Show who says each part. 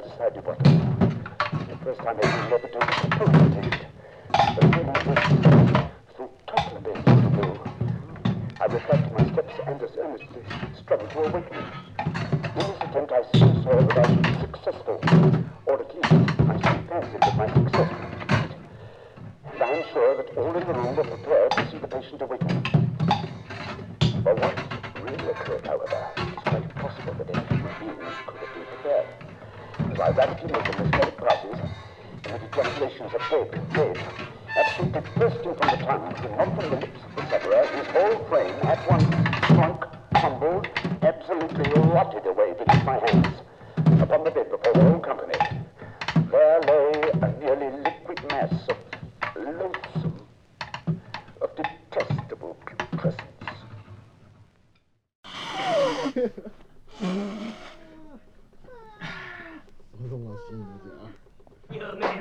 Speaker 1: undecided what to do. At first I made an effort to compose it, but then I was through total danger to do. I retracted my steps and as earnestly struggled to awaken him. In this attempt I soon saw that I should be successful, or at least I soon fancied that my success would be complete. And I am sure that all in the room were prepared to see the patient awaken. For what really occurred, however, it's quite possible that any human being could have been prepared. As I rapidly made the mesmeric passes, and the ejaculations of Dave, absolutely bursting from the tongue, and not from the lips of the sufferer, his whole frame at once shrunk, crumbled, absolutely rotted away beneath my hands. Upon the bed before the whole company, there lay a nearly liquid mass of loathsome, of detestable putrescence.
Speaker 2: そのシーンじゃ。